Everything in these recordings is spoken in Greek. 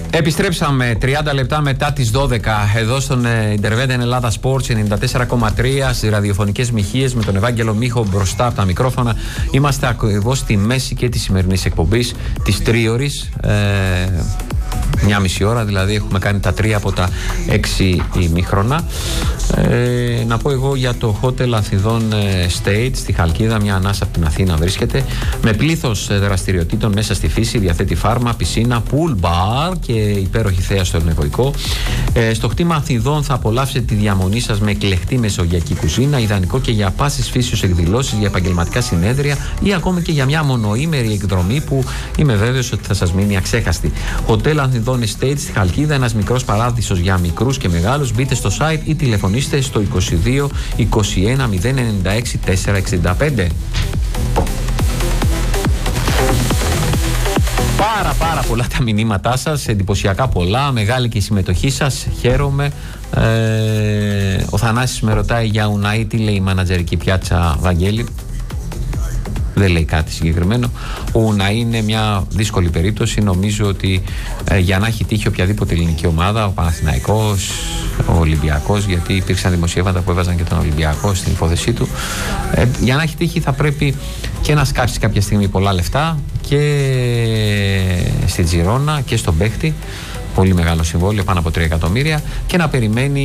Επιστρέψαμε 30 λεπτά μετά τις 12 εδώ στον Interveden Ελλάδα Sports 94,3 στις ραδιοφωνικές μοιχείες με τον Ευάγγελο Μίχο μπροστά από τα μικρόφωνα. Είμαστε ακριβώς στη μέση και της σημερινής εκπομπής της τρίωρης. Μια μισή ώρα δηλαδή έχουμε κάνει τα 3 από τα 6 ημίχρονα. Να πω εγώ για το Hotel Αθηνών State στη Χαλκίδα, μια ανάσα από την Αθήνα βρίσκεται, με πλήθος δραστηριοτήτων μέσα στη φύση, διαθέτει φάρμα, πισίνα, pool, bar και υπέροχη θέα στο ελληνικό. Στο κτήμα Αθηνών θα απολαύσετε τη διαμονή σας με εκλεκτή μεσογειακή κουζίνα, ιδανικό και για πάσης φύσεως εκδηλώσεις, για επαγγελματικά συνέδρια ή ακόμη και για μια μονοήμερη εκδρομή που είμαι βέβαιος ότι θα σας μείνει αξέχαστη. Hotel Αθηνών Estate στη Χαλκίδα, ένας μικρός παράδεισος για μικρούς και μεγάλους. Μπείτε στο site ή τηλεφωνήστε στο 22 21 096 465. Πάρα πολλά τα μηνύματά σας, εντυπωσιακά πολλά, μεγάλη και η συμμετοχή σας, χαίρομαι. Ο Θανάσης με ρωτάει για Ουναή, τι λέει η μανατζερική πιάτσα, Βαγγέλη? Δεν λέει κάτι συγκεκριμένο. Ο Ουναή είναι μια δύσκολη περίπτωση. Νομίζω ότι για να έχει τύχει οποιαδήποτε ελληνική ομάδα, ο Παναθηναϊκός, ο Ολυμπιακός, γιατί υπήρξαν δημοσιεύματα που έβαζαν και τον Ολυμπιακό στην υπόθεσή του, για να έχει τύχει θα πρέπει και να σκάψει κάποια στιγμή πολλά λεφτά και στη Τζιρόνα και στον παίχτη, πολύ μεγάλο συμβόλαιο, πάνω από 3 εκατομμύρια, και να περιμένει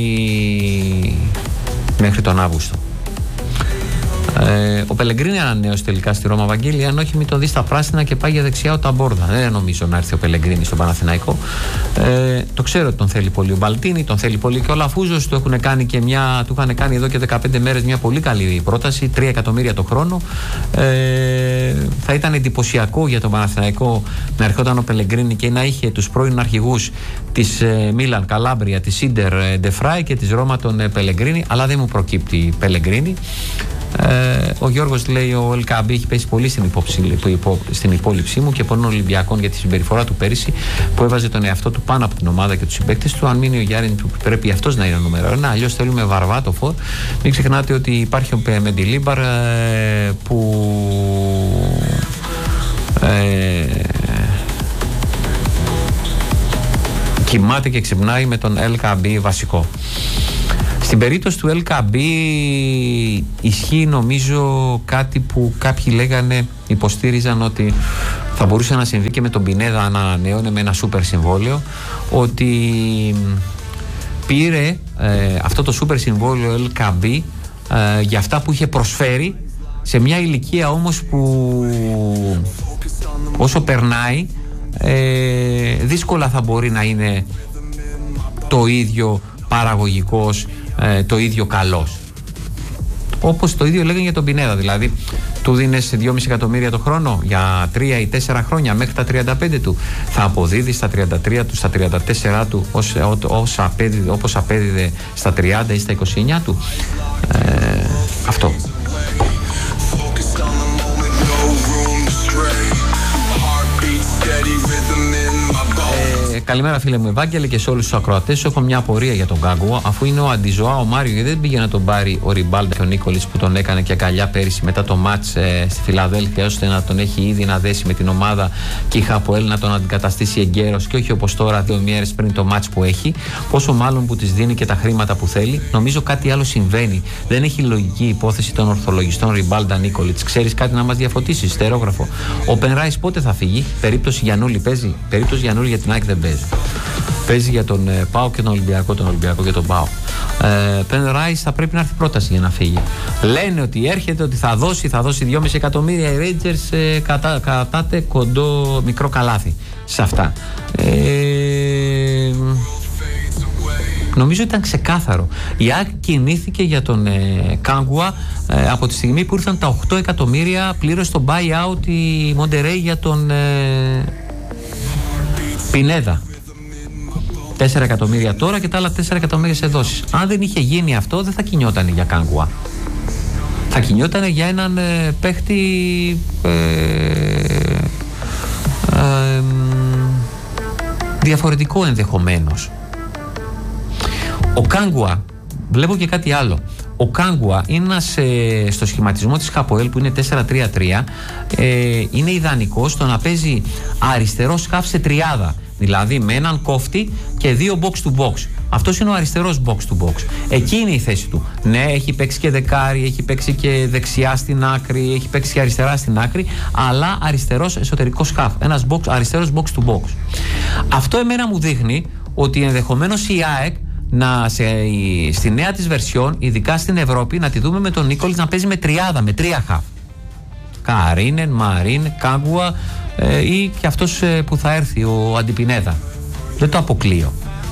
μέχρι τον Αύγουστο. Ο Πελεγκρίνη ανανέωσε τελικά στη Ρώμα, Βαγγέλη. Αν όχι, μην τον δει στα πράσινα και πάει για δεξιά ο Ταμπόρδα. Δεν νομίζω να έρθει ο Πελεγκρίνη στον Παναθηναϊκό. Το ξέρω ότι τον θέλει πολύ ο Μπαλτίνη, τον θέλει πολύ και ο Λαφούζος. Του είχαν κάνει εδώ και 15 μέρες μια πολύ καλή πρόταση, 3 εκατομμύρια το χρόνο. Θα ήταν εντυπωσιακό για τον Παναθηναϊκό να ερχόταν ο Πελεγκρίνη και να είχε τους πρώην αρχηγούς της Μίλαν, Καλάμπρια, της Ίντερ, Ντεφράι και της Ρώμα τον Πελεγκρίνη, αλλά δεν μου προκύπτει Πελεγκρίνη. Ο Γιώργος λέει: ο Ελκαμπή έχει πέσει πολύ στην υπόλοιψή μου και πολλών Ολυμπιακών για τη συμπεριφορά του πέρυσι που έβαζε τον εαυτό του πάνω από την ομάδα και τους συμπαίκτες του. Αν μείνει ο Γιάννη, πρέπει αυτός να είναι νούμερο 1. Αλλιώς θέλουμε βαρβάτο φορ. Μην ξεχνάτε ότι υπάρχει ο Μεντιλίμπαρ που κοιμάται και ξυπνάει με τον Ελκαμπή βασικό. Στην περίπτωση του LKB ισχύει νομίζω κάτι που κάποιοι λέγανε, υποστήριζαν ότι θα μπορούσε να συμβεί και με τον Πινέδα αν ανανέωνε με ένα σούπερ συμβόλαιο, ότι πήρε αυτό το σούπερ συμβόλαιο LKB για αυτά που είχε προσφέρει σε μια ηλικία όμως που όσο περνάει δύσκολα θα μπορεί να είναι το ίδιο παραγωγικός, το ίδιο καλός. Όπως το ίδιο λέγανε για τον Πινέδα, δηλαδή του δίνεις 2,5 εκατομμύρια το χρόνο για 3 ή 4 χρόνια μέχρι τα 35 του, θα αποδίδει στα 33 του, στα 34 του όπως απέδιδε στα 30 ή στα 29 του. Αυτό. Καλημέρα φίλε μου Ευάγγελε και σε όλους τους ακροατές. Έχω μια απορία για τον Γκάγκουα, αφού είναι ο Αντιζωά ο Μάριο, γιατί δεν πήγε να τον πάρει ο Ριμπάλντα και ο Νίκολης που τον έκανε και αγκαλιά πέρυσι μετά το μάτς στη Φιλαδέλφια, ώστε να τον έχει ήδη να δέσει με την ομάδα και η Χαποέλ να τον αντικαταστήσει εγκαίρος και όχι όπως τώρα 2 μέρες πριν το μάτς που έχει, πόσο μάλλον που της δίνει και τα χρήματα που θέλει. Νομίζω κάτι άλλο συμβαίνει. Δεν έχει λογική υπόθεση των ορθολογιστών Ριμπάλντα Νίκολιτς. Ξέρεις κάτι να μας διαφωτίσει, στερόγραφο? Ο Πενράις πότε θα φύγει? Περίπτωση Γιαννούλη παίζει? Περίπτωση Γιαννούλη για την ΑΕΚ δεν παίζει. Παίζει για τον ΠΑΟ και τον Ολυμπιακό και τον ΠΑΟ. Πεν Ράις θα πρέπει να έρθει πρόταση για να φύγει. Λένε ότι έρχεται, ότι θα δώσει 2,5 εκατομμύρια οι Rangers, κατάτε κοντό μικρό καλάθι σε αυτά. Νομίζω ήταν ξεκάθαρο. Η ΑΕΚ κινήθηκε για τον Κάγκουα από τη στιγμή που ήρθαν τα 8 εκατομμύρια, πλήρωσε το buyout η Μοντερέι για τον Πινέδα. 4 εκατομμύρια τώρα και τα άλλα 4 εκατομμύρια σε δόσεις. Αν δεν είχε γίνει αυτό, δεν θα κινιόταν για Κάγκουα. Θα κινιόταν για έναν παίχτη διαφορετικό ενδεχομένως. Ο Κάγκουα, βλέπω και κάτι άλλο. Ο Κάγκουα είναι ένας, στο σχηματισμό της Χαποέλ που είναι 4-3-3, είναι ιδανικός στο να παίζει αριστερό σκάφ σε τριάδα. Δηλαδή με έναν κόφτη και δύο box to box. Αυτός είναι ο αριστερός box to box. Εκεί είναι η θέση του. Ναι, έχει παίξει και δεκάρι, έχει παίξει και δεξιά στην άκρη, έχει παίξει και αριστερά στην άκρη, αλλά αριστερός εσωτερικός half. Ένας αριστερός box to box. Αυτό εμένα μου δείχνει ότι ενδεχομένως η ΑΕΚ στη νέα της βερσιόν, ειδικά στην Ευρώπη, να τη δούμε με τον Νίκολιτς να παίζει με τριάδα, με τρία half. Καρίνεν, Μαρίν, Κάγκουα ή και αυτός που θα έρθει, ο Αντιπινέδα. Δεν το αποκλείω.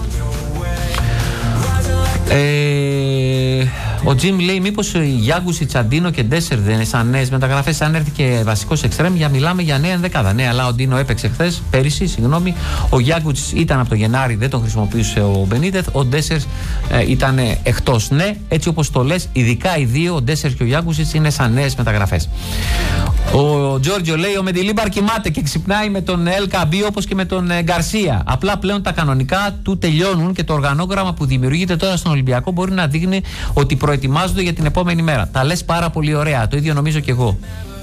Ο Τζιμ λέει: μήπως Γιάγκουσι, Τσαντίνο και Ντέσσερ δεν είναι σαν νέες μεταγραφές? Αν έρθει και βασικός εξτρέμ, μιλάμε για νέα ενδεκάδα. Ναι, αλλά ο Ντίνο έπαιξε πέρυσι. Ο Γιάγκουσι ήταν από το Γενάρη, δεν τον χρησιμοποιούσε ο Μπενίτεθ. Ο Ντέσσερ ήταν εκτός. Ναι, έτσι όπως το λες, ειδικά οι δύο, ο Ντέσσερ και ο Γιάγκουσι, είναι σαν νέες μεταγραφές. Ο Τζόρτζιο λέει: ο Μεντιλίμπαρ κοιμάται και ξυπνάει με τον LKB όπως και με τον Γκαρσία. Απλά πλέον τα κανονικά του τελειώνουν και το οργανόγραμμα που δημιουργείται τώρα στον Ολυμπιακό μπορεί να δείχνει ότι προετοιμάζονται για την επόμενη μέρα. Τα λες πάρα πολύ ωραία. Το ίδιο νομίζω και εγώ.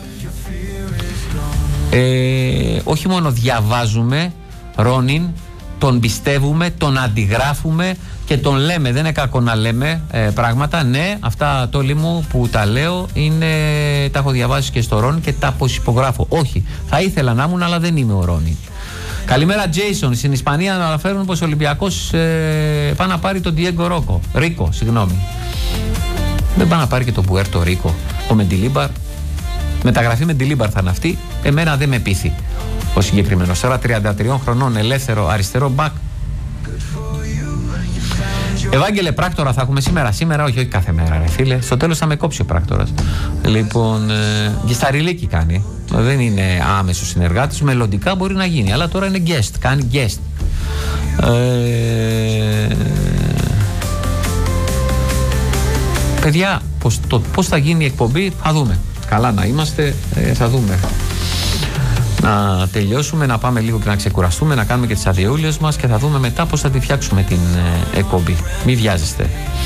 Όχι μόνο διαβάζουμε, Ρόνιν, τον πιστεύουμε, τον αντιγράφουμε και τον λέμε. Δεν είναι κακό να λέμε πράγματα. Ναι, αυτά τόλοι μου που τα λέω τα έχω διαβάσει και στο Ρόνιν και τα αποσυπογράφω. Όχι, θα ήθελα να ήμουν, αλλά δεν είμαι ο Ρόνιν. Καλημέρα, Τζέισον. Στην Ισπανία αναφέρουν πως ο Ολυμπιακός πάει να πάρει τον Diego Ρίκο. Δεν πάει να πάρει και τον Πουέρτο Ρίκο. Ο Μεντιλίμπαρ. Μεταγραφή Μεντιλίμπαρ θα είναι αυτή. Εμένα δεν με πείθει ο συγκεκριμένος. Τώρα 33 χρονών, ελεύθερο αριστερό μπακ. Ευάγγελε, πράκτορα θα έχουμε σήμερα? Σήμερα όχι κάθε μέρα, ρε φίλε. Στο τέλος θα με κόψει ο πράκτορας. Λοιπόν, γκισταριλίκι κάνει. Δεν είναι άμεσος συνεργάτης. Μελλοντικά μπορεί να γίνει, αλλά τώρα είναι guest. Κάνει guest. Παιδιά, πώς θα γίνει η εκπομπή θα δούμε. Καλά να είμαστε, θα δούμε. Να τελειώσουμε, να πάμε λίγο και να ξεκουραστούμε, να κάνουμε και τις αδειούλες μας και θα δούμε μετά πώς θα τη φτιάξουμε την εκπομπή. Μην βιάζεστε.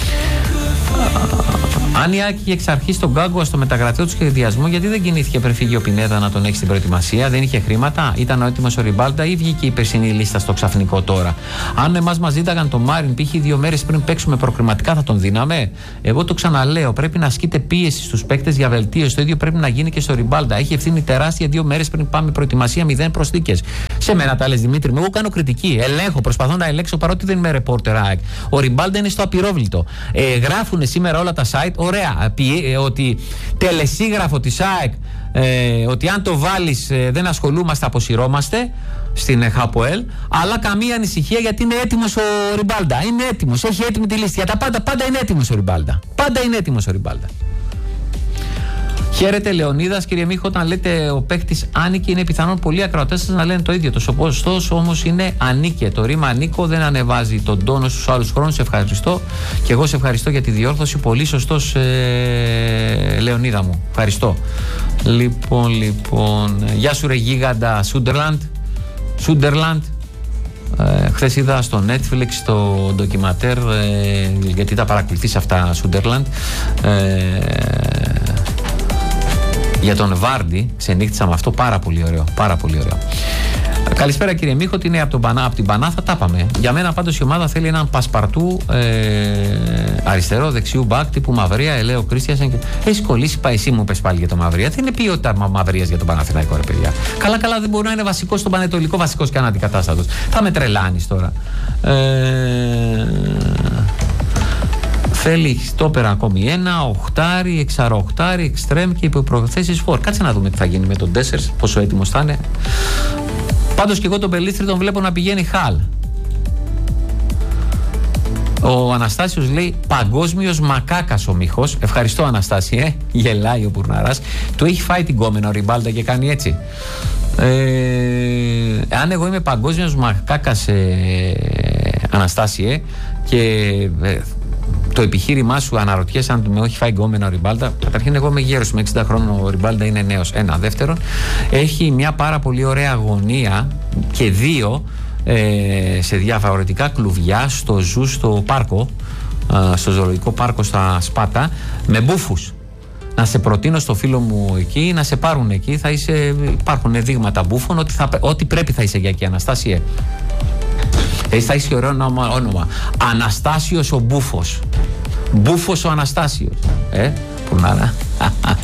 Αν η Άκη εξ αρχής τον Γκάγκουα στο μεταγραφείο του σχεδιασμού, γιατί δεν κινήθηκε πριν φύγει ο Πινέδα να τον έχει στην προετοιμασία? Δεν είχε χρήματα? Ήταν ο έτοιμος ο Ριμπάλντα ή βγήκε η περσινή λίστα στο ξαφνικό τώρα? Αν εμάς μας ζήταγαν τον Μάριν π.χ. 2 μέρες πριν παίξουμε προκριματικά, θα τον δίναμε? Εγώ το ξαναλέω, πρέπει να ασκείται πίεση στους παίκτες για βελτίωση. Το ίδιο πρέπει να γίνει και στο Ριμπάλντα. Έχει ευθύνη τεράστια 2 μέρες πριν πάμε προετοιμασία, 0 προσθήκες. Σε μένα τα λες, Δημήτρη μου, εγώ κάνω κριτική. Ελέγχω, προσπαθώ να ελέγξω παρότι δεν είμαι ρεπόρτερ ΑΕΚ. Ο Ριμπάλντα είναι στο απειρόβλητο. Γράφουν σήμερα όλα τα site. Ωραία, ότι τελεσίγραφο της ΑΕΚ, ότι αν το βάλεις δεν ασχολούμαστε, αποσυρώμαστε στην ΧΑΠΟΕΛ, αλλά καμία ανησυχία γιατί είναι έτοιμος ο Ριμπάλντα. Είναι έτοιμος, έχει έτοιμη τη λίστα. Για τα πάντα είναι έτοιμος ο Ριμπάλντα. Πάντα είναι έτοιμος ο Ριμπάλντα. Χαίρετε, Λεωνίδας. Κύριε Μίχο, όταν λέτε ο παίκτης Άνικε, είναι πιθανόν πολλοί ακροατές σας να λένε το ίδιο. Το σωστός όμως είναι Ανίκε. Το ρήμα Ανίκο δεν ανεβάζει τον τόνο στους άλλους χρόνους. Σε ευχαριστώ. Και εγώ σε ευχαριστώ για τη διόρθωση. Πολύ σωστός, Λεωνίδα μου. Ευχαριστώ. Λοιπόν. Γεια σου, ρε γίγαντα Σούντερλαντ. Χθες είδα στο Netflix το ντοκιματέρ, γιατί τα παρακολουθείς αυτά, Σούντερλαντ. Για τον Βάρντι, ξενύχτησα με αυτό, πάρα πολύ ωραίο. Πάρα πολύ ωραίο. Καλησπέρα, κύριε Μίχο, ότι είναι από την Πανάθα, τα πάμε. Για μένα πάντως η ομάδα θέλει έναν Πασπαρτού αριστερό, δεξιού μπακ τύπου Μαυρία, Ελέο Κρίστιασεν. Έχει κολλήσει, πάει εσύ μου πες πάλι για το Μαυρία. Δεν είναι ποιότητα Μαυρίας για τον Παναθηναϊκό, ρε παιδιά. Καλά, δεν μπορεί να είναι βασικός στον Πανετολικό, βασικός και αναντικατάστατος. Θα με τρελάνεις τώρα. Θέλει στόπερα ακόμη ένα, οχτάρι, εξαροχτάρι, εξτρέμ και υποπροθέσεις φορ. Κάτσε να δούμε τι θα γίνει με τον Ντέσσερς, πόσο έτοιμος θα είναι. Πάντως και εγώ τον Πελίστρη τον βλέπω να πηγαίνει Χαλ. Ο Αναστάσιος λέει παγκόσμιος μακάκας ο Μίχος. Ευχαριστώ, Αναστάση, γελάει ο Μπουρναράς. Του έχει φάει την κόμενα ο Ριμπάλντα και κάνει έτσι. Αν εγώ είμαι παγκόσμιος μακάκας, Αναστάση, και το επιχείρημά σου αναρωτιέσαι αν με έχει φάει γκόμενα ο Ριμπάλντα. Καταρχήν, εγώ είμαι γέρος, με 60 χρόνων, ο Ριμπάλντα είναι νέος. Ένα. Δεύτερον, έχει μια πάρα πολύ ωραία αγωνία και δύο σε διαφορετικά κλουβιά στο ζου, στο πάρκο, στο ζωολογικό πάρκο στα Σπάτα, με μπούφους. Να σε προτείνω στο φίλο μου εκεί, να σε πάρουν εκεί. Υπάρχουν δείγματα μπούφων, ότι πρέπει θα είσαι για εκεί, Αναστάσιε. Θα έχει ωραίο όνομα. Αναστάσιος ο Μπούφος. Μπούφος ο Αναστάσιος. Που να είναι.